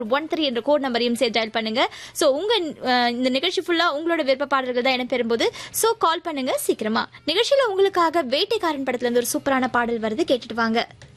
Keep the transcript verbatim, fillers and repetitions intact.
One three என்ற code நம்பரையும் சேர்த்து டயல் பண்ணுங்க. ஸோ உங்க அஹ், இந்த நிகழ்ச்சி ஃபுல்லா உங்களோட விருப்ப பாடல்கள் தான் இடம் பெறும்போது ஸோ கால் பண்ணுங்க சீக்கிரமா. நிகழ்ச்சியில உங்களுக்காக வேட்டைக்காரன் படத்துல இருந்து ஒரு சூப்பரான பாடல் வருது, கேட்டுட்டு வாங்க.